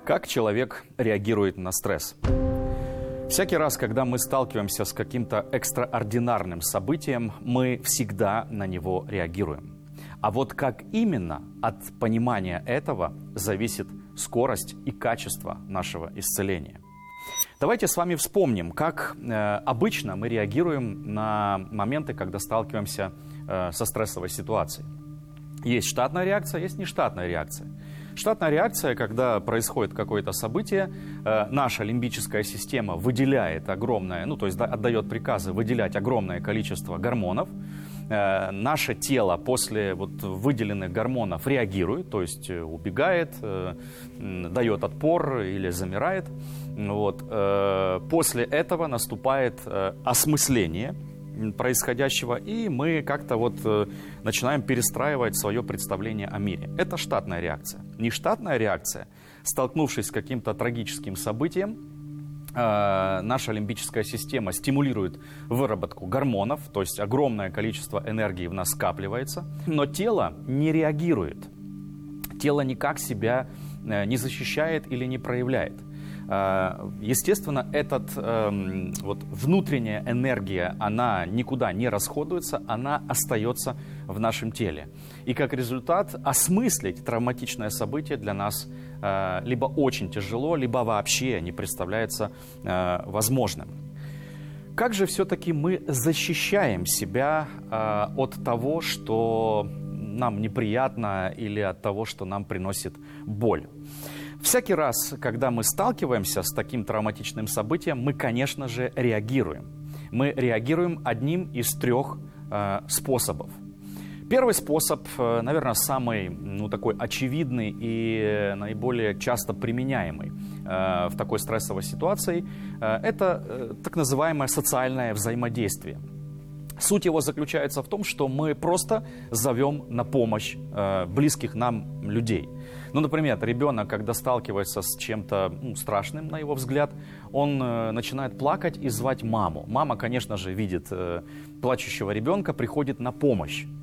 Как человек реагирует на стресс? Всякий раз, когда мы сталкиваемся с каким-то экстраординарным событием, мы всегда на него реагируем. А вот как именно от понимания этого зависит скорость и качество нашего исцеления. Давайте с вами вспомним, как обычно мы реагируем на моменты, когда сталкиваемся со стрессовой ситуацией. Есть штатная реакция, есть нештатная реакция. Штатная реакция, когда происходит какое-то событие, наша лимбическая система выделяет огромное, то есть отдает приказы выделять огромное количество гормонов. Наше тело после выделенных гормонов реагирует, то есть убегает, дает отпор или замирает. После этого наступает осмысление происходящего, и мы как-то начинаем перестраивать свое представление о мире. Это штатная реакция. Нештатная реакция, столкнувшись с каким-то трагическим событием, наша лимбическая система стимулирует выработку гормонов, то есть огромное количество энергии в нас скапливается, но тело не реагирует. Тело никак себя не защищает или не проявляет. Естественно, внутренняя энергия, она никуда не расходуется, она остается в нашем теле. И как результат осмыслить травматичное событие для нас либо очень тяжело, либо вообще не представляется возможным. Как же все-таки мы защищаем себя от того, что нам неприятно, или от того, что нам приносит боль? Всякий раз, когда мы сталкиваемся с таким травматичным событием, мы, конечно же, реагируем. Мы реагируем одним из трех способов. Первый способ, наверное, самый такой очевидный и наиболее часто применяемый в такой стрессовой ситуации, это так называемое социальное взаимодействие. Суть его заключается в том, что мы просто зовем на помощь близких нам людей. Например, ребенок, когда сталкивается с чем-то страшным, на его взгляд, он начинает плакать и звать маму. Мама, конечно же, видит плачущего ребенка, приходит на помощь.